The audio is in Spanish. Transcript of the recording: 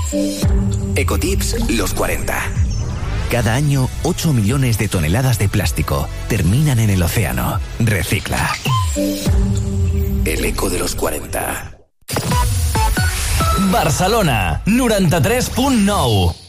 Ecotips los 40. Cada año, 8 millones de toneladas de plástico terminan en el océano. Recicla. El eco de los 40. Barcelona, 93.9.